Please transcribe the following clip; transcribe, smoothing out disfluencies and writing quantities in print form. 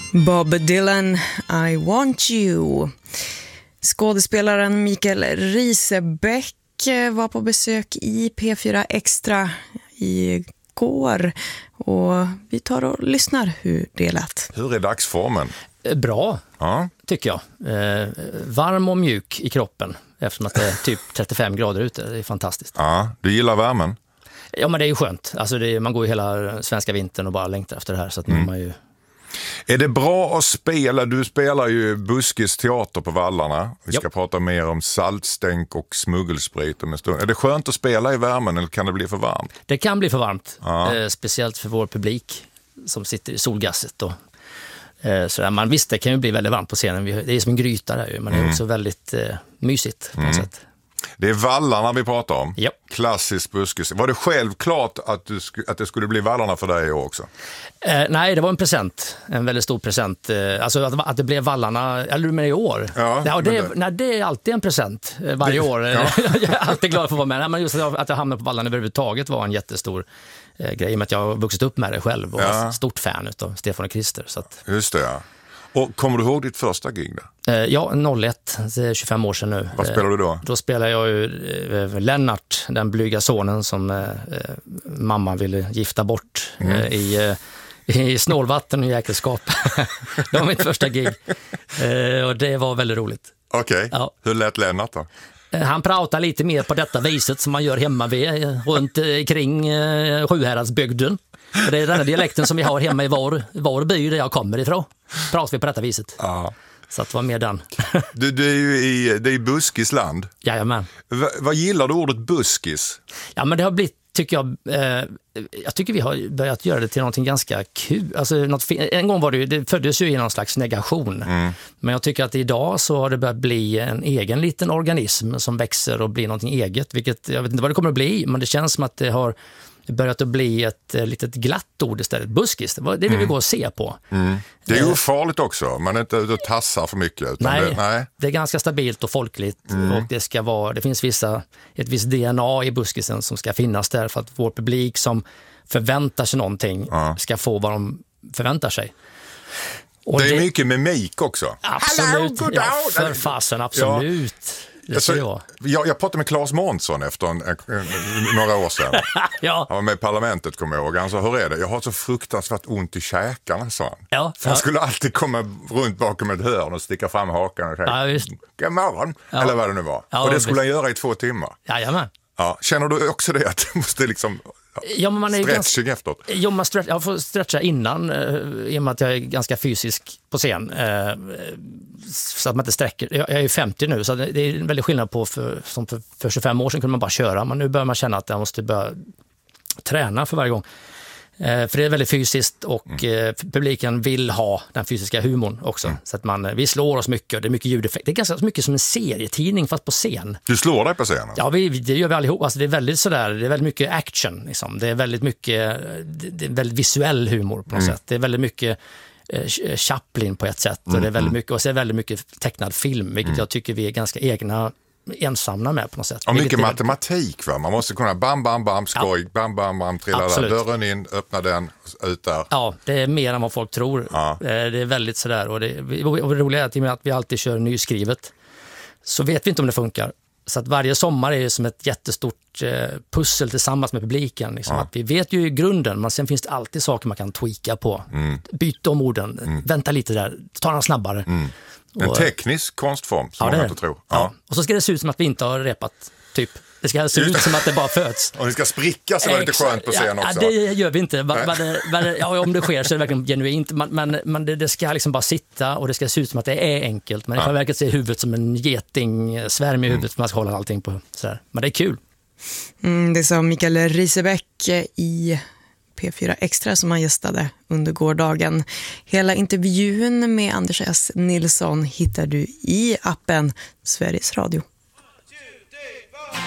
Bob Dylan, I want you. Skådespelaren Mikael Risebeck var på besök i P4 Extra igår och vi tar och lyssnar hur det lät. Hur är dagsformen? Bra, tycker jag. Varm och mjuk i kroppen eftersom att det är typ 35 grader ute. Det är fantastiskt. Ja, du gillar värmen? Ja, men det är ju skönt. Alltså man går ju hela svenska vintern och bara längtar efter det här. Så att nu är man ju... Är det bra att spela? Du spelar ju Buskis teater på Vallarna. Vi ska prata mer om saltstänk och smuggelsprit om en stund. Är det skönt att spela i värmen eller kan det bli för varmt? Det kan bli för varmt. Speciellt för vår publik som sitter i solgasset. Så man visst, det kan ju bli väldigt varmt på scenen. Det är som en gryta där ju, men det är också väldigt mysigt på något sätt. Det är Vallarna vi pratar om. Yep. Klassisk Buskis. Var det självklart att det skulle bli Vallarna för dig också? Nej, det var en present. En väldigt stor present. Alltså att det blev Vallarna, eller med i år. Det är alltid en present varje år. Jag är alltid glad för att vara med. Men just att jag hamnade på Vallarna överhuvudtaget var en jättestor grej. Med att jag har vuxit upp med det själv och är stort fan av Stefan och Krister. Så att... Just det, ja. Och kommer du ihåg ditt första gig då? Ja, 01, det är 25 år sedan nu. Vad spelar du då? Då spelar jag ju Lennart, den blyga sonen som mamma ville gifta bort i snålvatten och jäkelskap. Det var mitt första gig. Och det var väldigt roligt. Okej. Ja. Hur lät Lennart då? Han pratar lite mer på detta viset som man gör hemma runt kring Sjuhäradsbygden. Det är den här dialekten som vi har hemma i var by där jag kommer ifrån. Pratar vi på detta viset. Ja. Så att vara med den. Du är ju det är buskis land. Jajamän. Vad gillar du ordet buskis? Ja, men det har blivit, tycker jag tycker vi har börjat göra det till någonting ganska kul. Alltså, en gång var det föddes ju i någon slags negation. Men jag tycker att idag så har det börjat bli en egen liten organism som växer och blir någonting eget. Vilket, jag vet inte vad det kommer att bli, men det känns som att det har börjat att bli ett litet glatt ord istället. Buskis, det vill vi gå och se på. Det är ju farligt också, man är inte ute och tassar för mycket. Utan nej, det är ganska stabilt och folkligt och det finns ett visst DNA i buskisen som ska finnas där för att vår publik som förväntar sig någonting ska få vad de förväntar sig. Och det är mycket mimik också. Absolut, för fasen, absolut. Ja. Jag pratade med Claes Månsson efter några år sedan. Han var med i parlamentet, kommer jag ihåg. Han sa, hur är det? Jag har så fruktansvärt ont i käkarna, sa han. Han skulle alltid komma runt bakom ett hörn och sticka fram hakan och säga, god morgon, eller vad det nu var. Och det skulle han göra i 2 timmar. Jajamän. Ja. Känner du också det att du måste liksom... Ja, men man är stretching efteråt. Ja, jag får stretcha innan i och med att jag är ganska fysisk på scen så att man inte sträcker. Jag är ju 50 nu så det är en väldigt skillnad på som för 25 år sedan kunde man bara köra, men nu börjar man känna att jag måste börja träna för varje gång. För det är väldigt fysiskt och publiken vill ha den fysiska humorn också. Så att vi slår oss mycket, det är mycket ljudeffekt. Det är ganska mycket som en serietidning fast på scen. Du slår dig på scenen? Ja, det gör vi allihop. Alltså, det är väldigt sådär, det är väldigt mycket action. Liksom. Det är väldigt mycket, det är väldigt visuell humor på något sätt. Det är väldigt mycket Chaplin på ett sätt. Och det är väldigt mycket, och så är det väldigt mycket tecknad film, vilket jag tycker vi är ganska ensamma med på något sätt. Och mycket matematik, va? Man måste kunna bam, bam, bam, skoj, bam, bam, bam, trilla där, dörren in, öppna den, ut där. Ja, det är mer än vad folk tror. Ja. Det är väldigt sådär, och det roliga är att vi alltid kör nyskrivet så vet vi inte om det funkar. Så att varje sommar är det som ett jättestort pussel tillsammans med publiken. Liksom. Att vi vet ju i grunden, men sen finns det alltid saker man kan tweaka på. Byta om orden, vänta lite där, ta den snabbare. En teknisk konstform som man inte tror. Ja. Och så ska det se ut som att vi inte har repat, typ. Det ska se ut som att det bara föds. Och det ska spricka så är det lite skönt på scen också. Ja, det gör vi inte. Om det sker så är det verkligen genuint. Men det ska liksom bara sitta och det ska se ut som att det är enkelt. Men i själva verket ser huvudet som en geting, svärm i huvudet för man ska hålla allting på sådär. Men det är kul. Det sa Mikael Risebeck i P4 Extra som han gästade under gårdagen. Hela intervjun med Anders S. Nilsson hittar du i appen Sveriges Radio.